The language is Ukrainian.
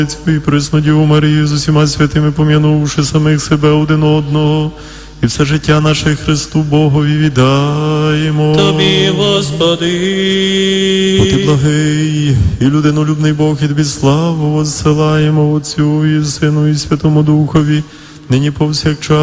і пресну Діву Марію з усіма святими, пом'янувши самих себе один одного, і все життя наше Христу Богові віддаємо. Тобі, Господи. Бо Ти благий і людинолюбний Бог, і Тобі славу воссилаємо Отцю і Сину і Святому Духові, нині повсякчас